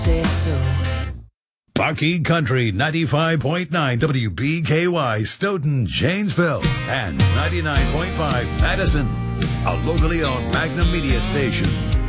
say so. Bucky Country 95.9 WBKY Stoughton, Janesville, and 99.5 Madison, a locally owned Magnum Media station.